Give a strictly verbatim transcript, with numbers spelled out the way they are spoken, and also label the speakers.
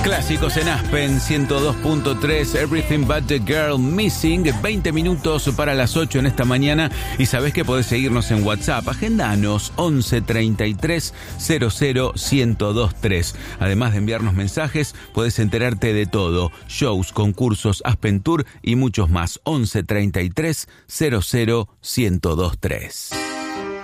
Speaker 1: Clásicos en Aspen, ciento dos punto tres, Everything But The Girl Missing, veinte minutos para las ocho en esta mañana. Y sabés que podés seguirnos en WhatsApp, agendanos once treinta y tres cero cero ciento veintitrés. Además de enviarnos mensajes, podés enterarte de todo, shows, concursos, Aspen Tour y muchos más. once treinta y tres cero cero ciento veintitrés.